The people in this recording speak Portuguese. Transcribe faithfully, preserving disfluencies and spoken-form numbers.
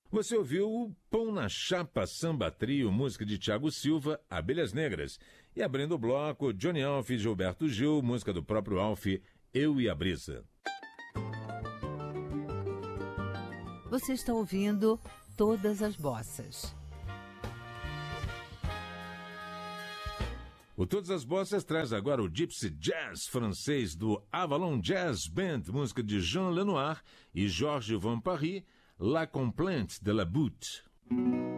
Você ouviu o Pão na Chapa Samba Trio, música de Thiago Silva, Abelhas Negras. E abrindo o bloco, Johnny Alf e Gilberto Gil, música do próprio Alf, Eu e a Brisa. Você está ouvindo Todas as Bossas. O Todas as Bossas traz agora o Gypsy Jazz francês do Avalon Jazz Band, música de Jean Lenoir e Georges Van Paris, La Complainte de la Butte.